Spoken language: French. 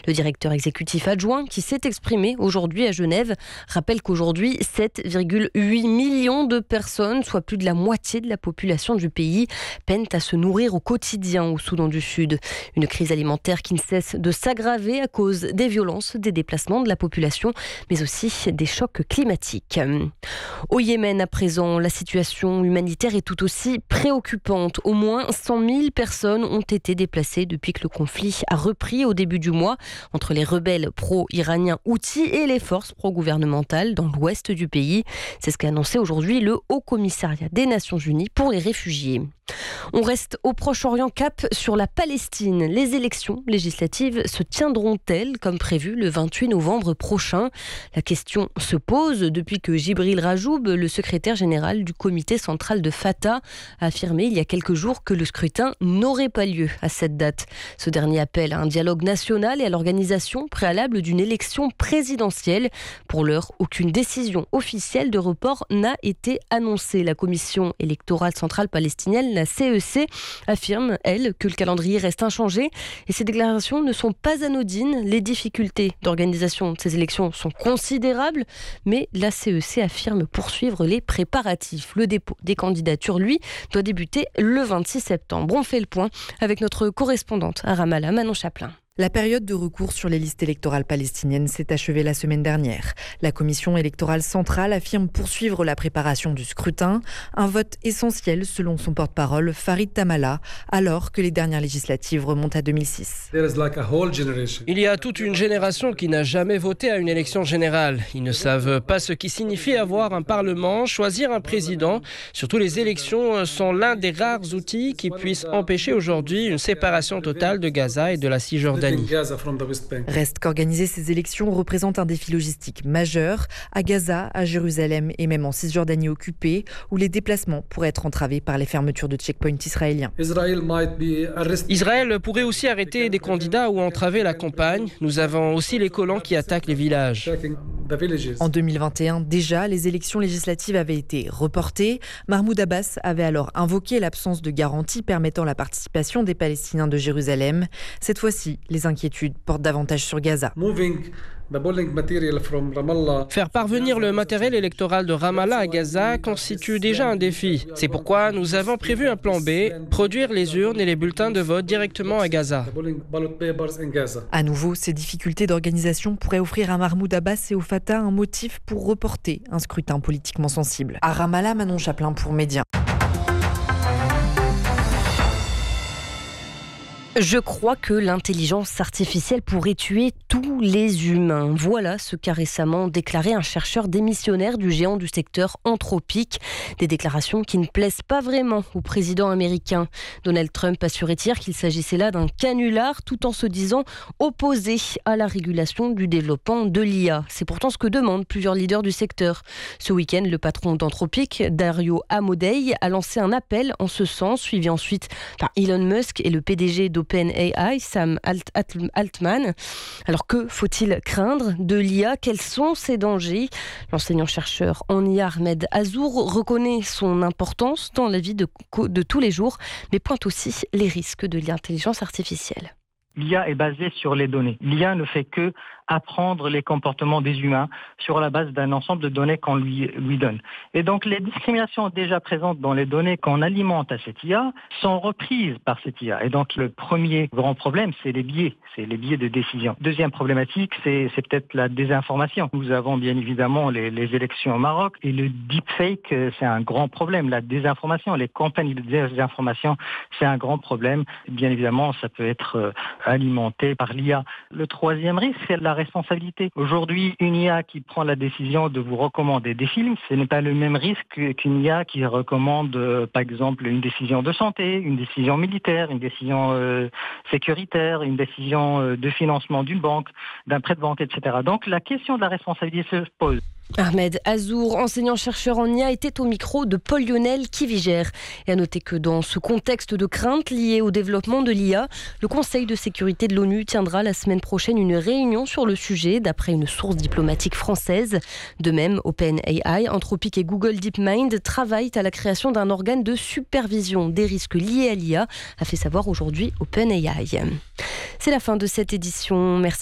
Le directeur exécutif adjoint, qui s'est exprimé aujourd'hui à Genève, rappelle qu'aujourd'hui, 7,8 millions de personnes, soit plus de la moitié de la population du pays, peinent à se nourrir au quotidien au Soudan du Sud. Une crise alimentaire qui ne cesse de s'aggraver à cause des violences, des déplacements de la population, mais aussi des chocs climatiques. Au Yémen, à présent, la situation humanitaire est tout aussi préoccupante. Au moins 100 000 personnes ont été déplacées depuis que le conflit a repris au début du mois entre les rebelles pro-iraniens Houthis et les forces pro-gouvernementales dans l'ouest du pays. C'est ce qu'a annoncé aujourd'hui le Haut Commissariat des Nations Unies pour les réfugiés. On reste au Proche-Orient, cap sur la Palestine. Les élections législatives se tiendront-elles comme prévu le 28 novembre prochain ? La question se pose depuis que Djibril Rajoub, le secrétaire général du comité central de Fatah, a affirmé il y a quelques jours que le scrutin n'aurait pas lieu à cette date. Ce dernier appelle à un dialogue national et à l'organisation préalable d'une élection présidentielle. Pour l'heure, aucune décision officielle de report n'a été annoncée. La commission électorale centrale palestinienne, la CEC, affirme, elle, que le calendrier reste inchangé et ces déclarations ne sont pas anodines. Les difficultés d'organisation de ces élections sont considérables, mais la CEC affirme poursuivre les préparatifs. Le dépôt des candidatures, lui, doit débuter le 26 septembre. On fait le point avec notre correspondante à Ramallah, Manon Chaplin. La période de recours sur les listes électorales palestiniennes s'est achevée la semaine dernière. La commission électorale centrale affirme poursuivre la préparation du scrutin, un vote essentiel selon son porte-parole Farid Tamala, alors que les dernières législatives remontent à 2006. Il y a toute une génération qui n'a jamais voté à une élection générale. Ils ne savent pas ce qui signifie avoir un parlement, choisir un président. Surtout, les élections sont l'un des rares outils qui puissent empêcher aujourd'hui une séparation totale de Gaza et de la Cisjordanie. Reste qu'organiser ces élections représente un défi logistique majeur à Gaza, à Jérusalem et même en Cisjordanie occupée, où les déplacements pourraient être entravés par les fermetures de checkpoints israéliens. Israël pourrait aussi arrêter des candidats ou entraver la campagne. Nous avons aussi les colons qui attaquent les villages. En 2021, déjà, les élections législatives avaient été reportées. Mahmoud Abbas avait alors invoqué l'absence de garantie permettant la participation des Palestiniens de Jérusalem. Cette fois-ci, les inquiétudes portent davantage sur Gaza. Faire parvenir le matériel électoral de Ramallah à Gaza constitue déjà un défi. C'est pourquoi nous avons prévu un plan B, produire les urnes et les bulletins de vote directement à Gaza. À nouveau, ces difficultés d'organisation pourraient offrir à Mahmoud Abbas et au Fatah un motif pour reporter un scrutin politiquement sensible. À Ramallah, Manon Chaplin pour Média. Je crois que l'intelligence artificielle pourrait tuer tous les humains. Voilà ce qu'a récemment déclaré un chercheur démissionnaire du géant du secteur Anthropic. Des déclarations qui ne plaisent pas vraiment au président américain. Donald Trump assurait hier qu'il s'agissait là d'un canular tout en se disant opposé à la régulation du développement de l'IA. C'est pourtant ce que demandent plusieurs leaders du secteur. Ce week-end, le patron d'Anthropic, Dario Amodei, a lancé un appel en ce sens, suivi ensuite par Elon Musk et le PDG d'OpenAI, Sam Altman. Alors que faut-il craindre de l'IA ? Quels sont ses dangers ? L'enseignant-chercheur en IA Ahmed Azour reconnaît son importance dans la vie de tous les jours, mais pointe aussi les risques de l'intelligence artificielle. L'IA est basée sur les données. L'IA ne fait que apprendre les comportements des humains sur la base d'un ensemble de données qu'on lui donne. Et donc les discriminations déjà présentes dans les données qu'on alimente à cette IA sont reprises par cette IA. Et donc le premier grand problème, c'est les biais de décision. Deuxième problématique, c'est peut-être la désinformation. Nous avons bien évidemment les élections au Maroc et le deepfake, c'est un grand problème. La désinformation, les campagnes de désinformation, c'est un grand problème. Bien évidemment, ça peut être alimenté par l'IA. Le troisième risque, c'est la responsabilité. Aujourd'hui, une IA qui prend la décision de vous recommander des films, ce n'est pas le même risque qu'une IA qui recommande, par exemple, une décision de santé, une décision militaire, une décision sécuritaire, une décision de financement d'une banque, d'un prêt de banque, etc. Donc, la question de la responsabilité se pose. Ahmed Azour, enseignant-chercheur en IA, était au micro de Paul-Lionel Kivigère. Et à noter que dans ce contexte de crainte lié au développement de l'IA, le Conseil de sécurité de l'ONU tiendra la semaine prochaine une réunion sur le sujet, d'après une source diplomatique française. De même, OpenAI, Anthropic et Google DeepMind travaillent à la création d'un organe de supervision des risques liés à l'IA, a fait savoir aujourd'hui OpenAI. C'est la fin de cette édition. Merci.